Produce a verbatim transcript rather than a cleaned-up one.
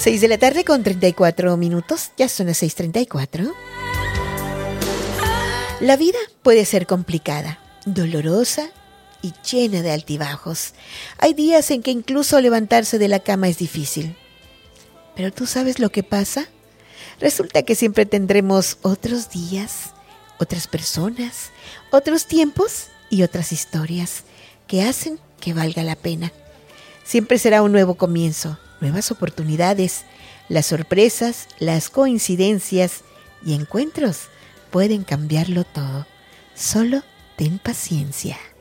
seis de la tarde con treinta y cuatro minutos, ya son las seis treinta y cuatro. La vida puede ser complicada, dolorosa y llena de altibajos. Hay días en que incluso levantarse de la cama es difícil. Pero ¿tú sabes lo que pasa? Resulta que siempre tendremos otros días, otras personas, otros tiempos y otras historias que hacen que valga la pena. Siempre será un nuevo comienzo, nuevas oportunidades. Las sorpresas, las coincidencias y encuentros pueden cambiarlo todo. Solo ten paciencia.